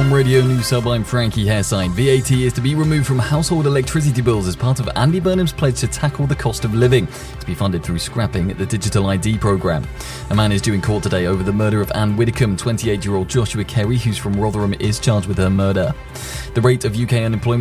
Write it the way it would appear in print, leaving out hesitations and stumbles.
From Radio News Hub, I'm Frankie Hairsine. VAT is to be removed from household electricity bills as part of Andy Burnham's pledge to tackle the cost of living, to be funded through scrapping the Digital ID programme. A man is due in court today over the murder of Anne Widdecombe. 28-year-old Joshua Kerry, who's from Rotherham, is charged with her murder. The rate of UK unemployment